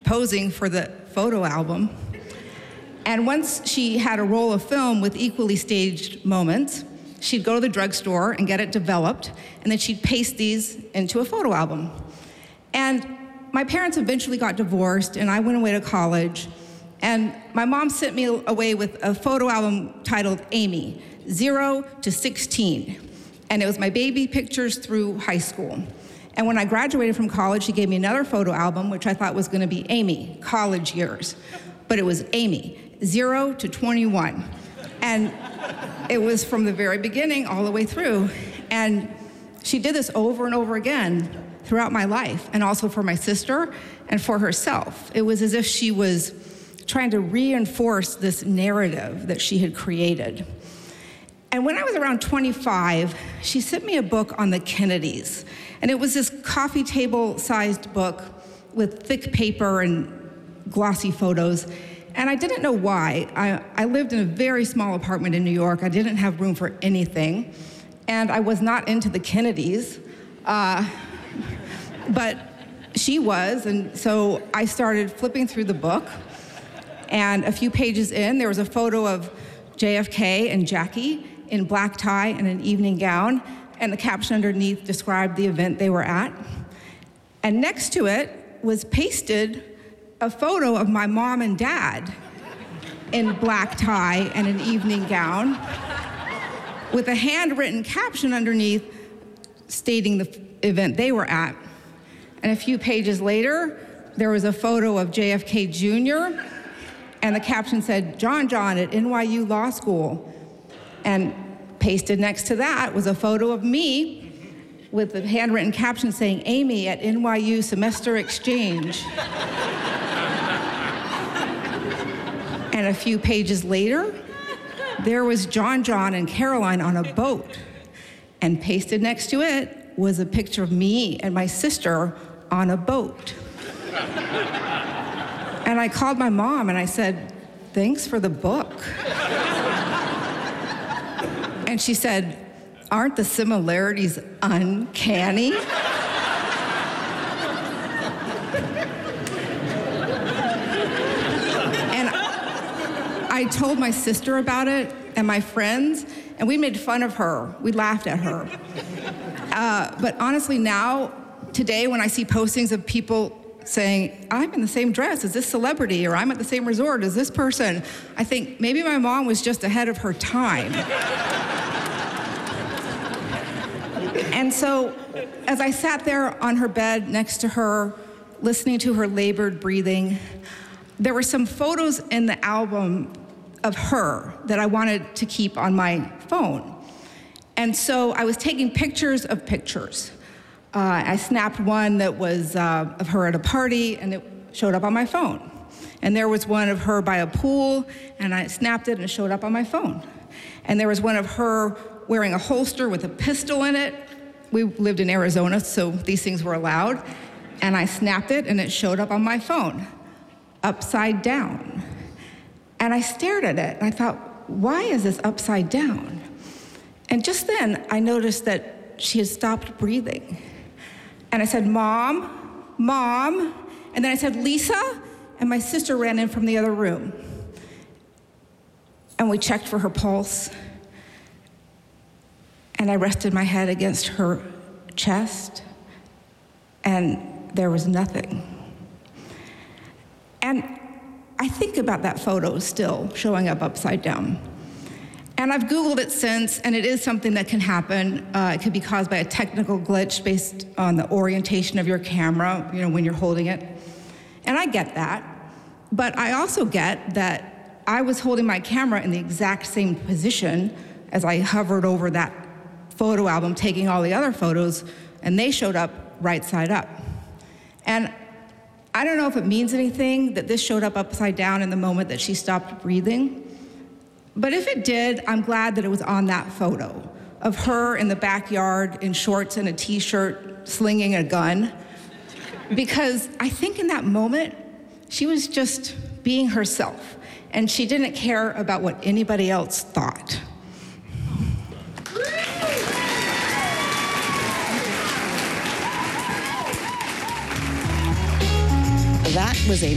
posing for the photo album. And once she had a roll of film with equally staged moments, she'd go to the drugstore and get it developed, and then she'd paste these into a photo album. And my parents eventually got divorced, and I went away to college, and my mom sent me away with a photo album titled Amy, 0 to 16. And it was my baby pictures through high school. And when I graduated from college, she gave me another photo album, which I thought was gonna be Amy, college years. But it was Amy, 0 to 21. And it was from the very beginning all the way through. And she did this over and over again throughout my life, and also for my sister and for herself. It was as if she was trying to reinforce this narrative that she had created. And when I was around 25, she sent me a book on the Kennedys. And it was this coffee table-sized book with thick paper and glossy photos. And I didn't know why. I lived in a very small apartment in New York. I didn't have room for anything. And I was not into the Kennedys. But she was, and so I started flipping through the book. And a few pages in, there was a photo of JFK and Jackie in black tie and an evening gown, and the caption underneath described the event they were at. And next to it was pasted a photo of my mom and dad in black tie and an evening gown with a handwritten caption underneath stating the event they were at. And a few pages later, there was a photo of JFK Jr., and the caption said, John at NYU Law School. And pasted next to that was a photo of me with the handwritten caption saying, Amy at NYU Semester Exchange. And a few pages later, there was John and Caroline on a boat. And pasted next to it was a picture of me and my sister on a boat. And I called my mom and I said, thanks for the book. And she said, aren't the similarities uncanny? And I told my sister about it and my friends, and we made fun of her. We laughed at her. But honestly now, today when I see postings of people saying, I'm in the same dress as this celebrity, or I'm at the same resort as this person, I think maybe my mom was just ahead of her time. And so, as I sat there on her bed next to her, listening to her labored breathing, there were some photos in the album of her that I wanted to keep on my phone. And so I was taking pictures of pictures. I snapped one that was of her at a party, and it showed up on my phone. And there was one of her by a pool, and I snapped it, and it showed up on my phone. And there was one of her wearing a holster with a pistol in it. We lived in Arizona, so these things were allowed. And I snapped it, and it showed up on my phone, upside down. And I stared at it, and I thought, why is this upside down? And just then, I noticed that she had stopped breathing. And I said, Mom, Mom. And then I said, Lisa. And my sister ran in from the other room. And we checked for her pulse. And I rested my head against her chest. And there was nothing. And I think about that photo still showing up upside down. And I've Googled it since, and it is something that can happen. It could be caused by a technical glitch based on the orientation of your camera, when you're holding it. And I get that. But I also get that I was holding my camera in the exact same position as I hovered over that photo album, taking all the other photos, and they showed up right side up. And I don't know if it means anything that this showed up upside down in the moment that she stopped breathing. But if it did, I'm glad that it was on that photo of her in the backyard in shorts and a t-shirt slinging a gun. Because I think in that moment, she was just being herself, and she didn't care about what anybody else thought. That was a